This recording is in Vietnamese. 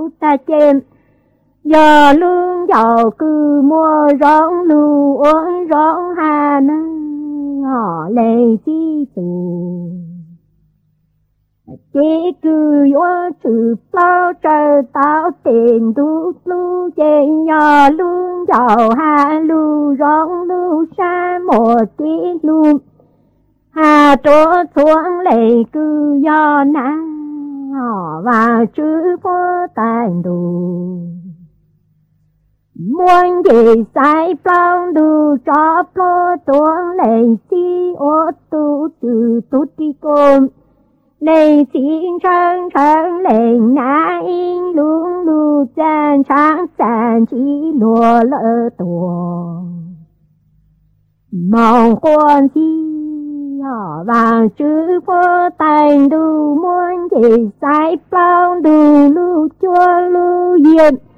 lu ta chêm giờ lương giàu cứ mua rong lu ôi rong hà nâng họ lệ chi tù chỉ cứ yếu chữ bao trời tao tiền tu lu trên nhà lương giàu hà lu rong lu xa một tí lu hà trố xuống lệ cứ do nà họ vào chữ vô tài đủ muốn gì sai plong đủ cho plô tuông lệ chi ô tu chữ tu ti côn lệ xin trăng trăng lệ nà in lung lu chan trăng chan chi lùa lỡ tuông mong quan chi họ vào chữ vô tài đủ muốn gì sai plong đủ lu chua lu yên